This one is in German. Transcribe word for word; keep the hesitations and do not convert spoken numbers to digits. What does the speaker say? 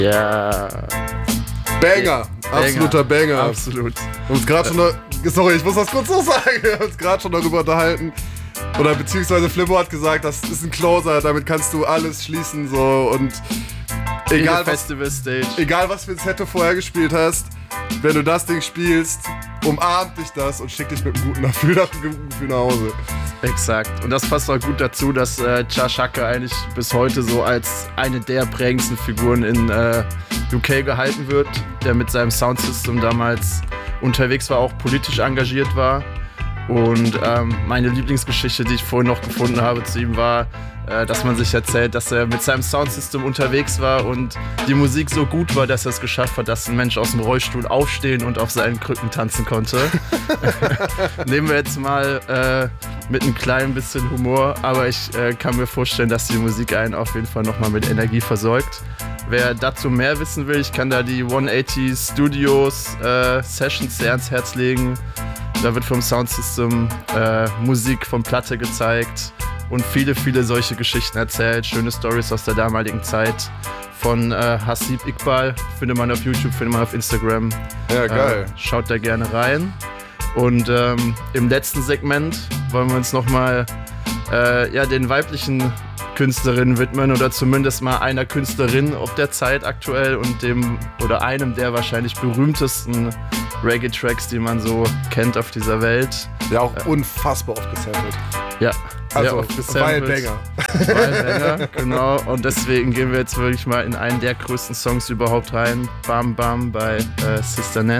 Ja. Banger. Absoluter Banger. Absolut. Wir haben uns gerade schon noch, sorry, ich muss das kurz noch sagen. Wir haben uns gerade schon darüber unterhalten. Oder beziehungsweise Flimmo hat gesagt, das ist ein Closer, damit kannst du alles schließen so und egal was, Festival-Stage. egal was für ein Set du vorher gespielt hast, wenn du das Ding spielst, umarmt dich das und schickt dich mit einem guten Gefühl nach, guten Gefühl nach Hause. Exakt. Und das passt auch gut dazu, dass äh, Chashaka eigentlich bis heute so als eine der prägendsten Figuren in äh, U K gehalten wird, der mit seinem Soundsystem damals unterwegs war, auch politisch engagiert war. Und ähm, meine Lieblingsgeschichte, die ich vorhin noch gefunden habe zu ihm, war, äh, dass man sich erzählt, dass er mit seinem Soundsystem unterwegs war und die Musik so gut war, dass er es geschafft hat, dass ein Mensch aus dem Rollstuhl aufstehen und auf seinen Krücken tanzen konnte. Nehmen wir jetzt mal äh, mit einem kleinen bisschen Humor, aber ich äh, kann mir vorstellen, dass die Musik einen auf jeden Fall nochmal mit Energie versorgt. Wer dazu mehr wissen will, ich kann da die hundertachtzig Studios äh, Sessions sehr ans Herz legen. Da wird vom Soundsystem äh, Musik von Platte gezeigt und viele, viele solche Geschichten erzählt. Schöne Stories aus der damaligen Zeit von äh, Hasib Iqbal. Findet man auf YouTube, findet man auf Instagram. Ja, geil. Äh, schaut da gerne rein. Und ähm, im letzten Segment wollen wir uns nochmal äh, ja, den weiblichen Künstlerinnen widmen oder zumindest mal einer Künstlerin auf der Zeit aktuell und dem oder einem der wahrscheinlich berühmtesten Reggae-Tracks, die man so kennt auf dieser Welt. Ja, auch äh, unfassbar oft gesampelt. Ja, sehr also, oft gesampelt. Wildbanger. Wildbanger, genau. Und deswegen gehen wir jetzt wirklich mal in einen der größten Songs überhaupt rein. Bam Bam bei äh, Sister Nan.